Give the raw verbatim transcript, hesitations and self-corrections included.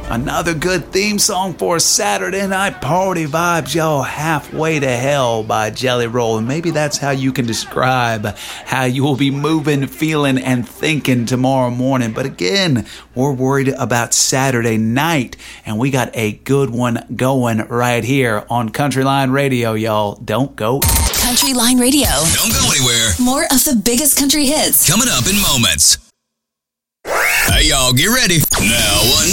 Another good theme song for a Saturday night party vibes, y'all. Halfway to Hell by Jelly Roll. And maybe that's how you can describe how you will be moving, feeling, and thinking tomorrow morning. But again, we're worried about Saturday night, and we got a good one going right here on Country Line Radio, y'all. Don't go. Country Line Radio. Don't go anywhere. More of the biggest country hits coming up in moments. Hey, y'all, get ready. Now, one